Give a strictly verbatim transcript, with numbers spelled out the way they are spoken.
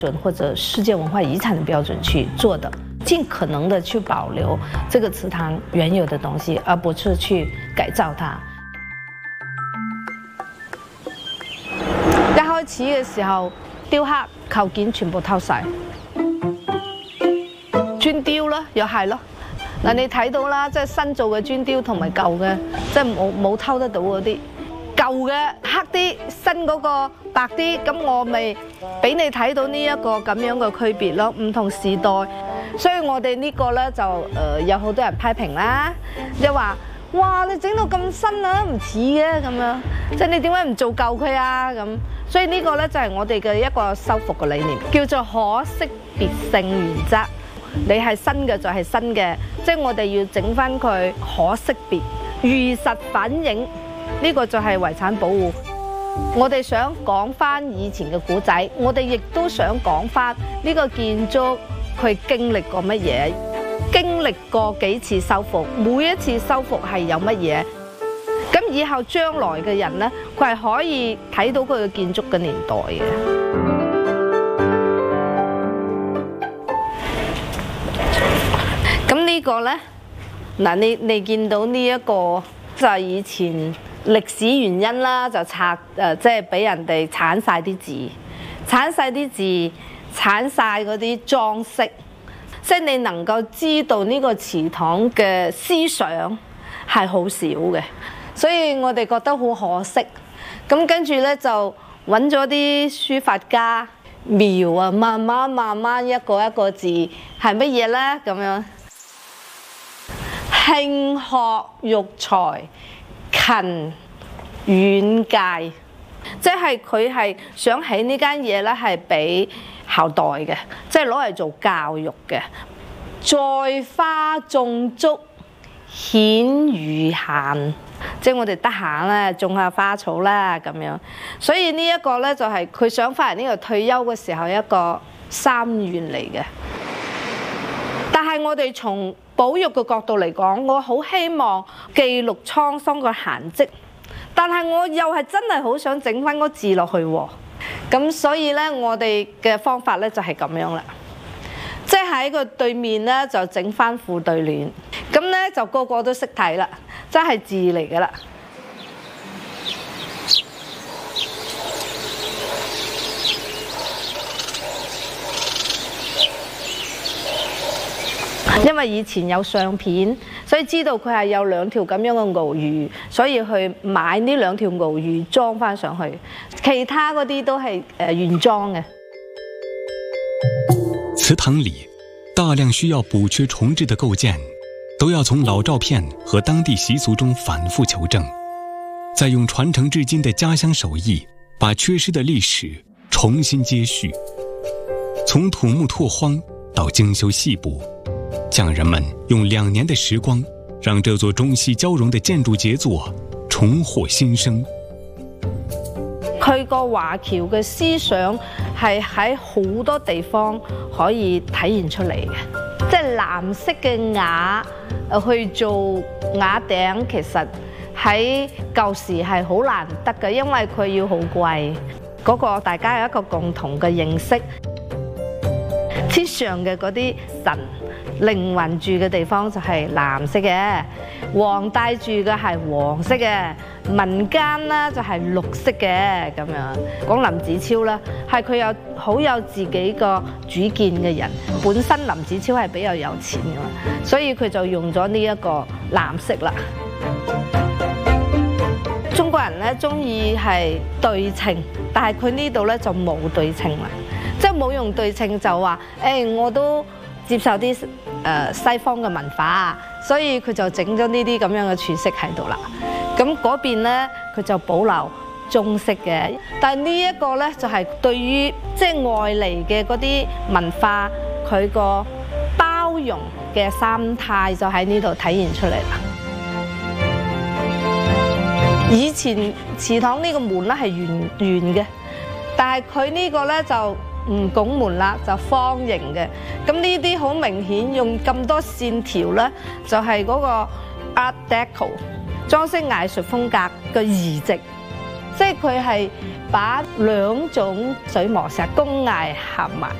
准或者世界文化遗产的标准去做的，尽可能的去保留这个祠堂原有的东西，而不是去改造它。一開始嘅時候，雕刻構件全部偷晒，磚雕啦，又係咯。嗱，你睇到啦，即係新做嘅磚雕同埋舊嘅，即係冇冇偷得到嗰啲。舊嘅黑啲，新嗰個白啲，咁我咪俾你睇到呢一個咁樣嘅區別咯，唔同時代。所以我哋呢個咧就誒、呃、有好多人批評啦，即係話哇你整到咁新啊，唔似嘅咁樣，即係你點解唔做舊佢啊咁？所以呢個咧就係我哋嘅一個修復嘅理念，叫做可識別性原則。你係新嘅就係新嘅，即係我哋要整翻佢可識別，如實反映。呢個就係遺產保護。我哋想講翻以前嘅古仔，我哋亦都想講翻呢個建築佢經歷過乜嘢，經歷過幾次修復，每一次修復係有乜嘢。咁以後將來嘅人呢，佢係可以睇到佢嘅建築嘅年代嘅。咁呢個呢，嗱你你見到呢一個就係以前。歷史原因啦，就拆誒，即係俾人哋剷晒啲字，剷晒啲字，剷晒嗰啲裝飾，即係你能夠知道呢個祠堂嘅思想係好少嘅，所以我哋覺得好可惜。咁跟住咧就揾咗啲書法家描啊，慢慢慢慢一個一個字係乜嘢咧？咁樣興學育才。勤遠戒，即係佢係想起呢間嘢咧，係俾後代嘅，即係攞嚟做教育嘅。栽花種竹，顯餘閒，即係我哋得閒咧種下花草啦咁樣。所以呢一個咧就係佢想翻嚟呢個退休嘅時候一個心願嚟嘅。但係我哋從保育嘅角度嚟講，我好希望記錄滄桑嘅痕跡，但係我又係真係好想整翻個字落去喎。咁所以咧，我哋嘅方法咧就係咁樣啦，即係喺個對面咧就整翻副對聯，咁咧就個個都識睇啦，真係字嚟噶啦。因為以前有相片，所以知道佢係有兩條咁樣嘅鰲魚，所以去買呢兩條鰲魚裝翻上去，其他嗰啲都係誒原裝嘅。 祠堂里大量需要補缺重置的構件，都要從老照片和當地習俗中反覆求證，再用傳承至今的家鄉手藝，把缺失的歷史重新接續，從土木拓荒到精修細補。匠人們用兩年的時光，讓這座中西交融的建築傑作重獲新生。 佢個華僑嘅思想係喺好多地方可以體現出嚟嘅，即係藍色嘅瓦去做瓦頂，其實喺舊時係好難得嘅，因為佢要好貴。嗰個大家有一個共同嘅認識，天上嘅嗰啲神。靈魂住嘅地方就係藍色嘅，皇帝住嘅係黃色嘅，民間啦就係綠色嘅咁樣。講林子超啦，係佢有好有自己個主見嘅人，本身林子超係比較有錢嘅嘛，所以佢就用咗呢一個藍色啦。中國人咧中意係對稱，但係佢呢度咧就冇對稱啦，即係冇用對稱就話誒、欸、我都接受啲誒、呃、西方嘅文化，所以佢就整咗呢啲咁樣嘅柱飾喺度啦。咁嗰邊咧佢就保留中式嘅，但係呢一個咧就係、是、對於即係外嚟嘅嗰啲文化，佢個包容嘅心態就喺呢度體現出嚟啦。以前祠堂呢個門咧係圓圓嘅，但係佢呢個咧就唔拱門啦，就方形嘅。咁呢啲好明顯用咁多線條咧，就係嗰個 Art Deco 裝飾藝術風格嘅移植。 即係佢係把兩種水磨石工藝合埋。